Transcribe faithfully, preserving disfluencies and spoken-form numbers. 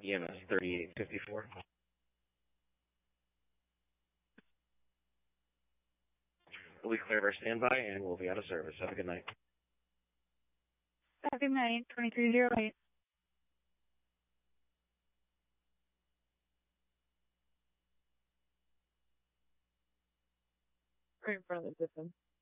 E M S thirty-eight fifty-four. We cleared our standby and we'll be out of service. Have a good night. Have a good night, twenty-three oh eight. Right in front of the system.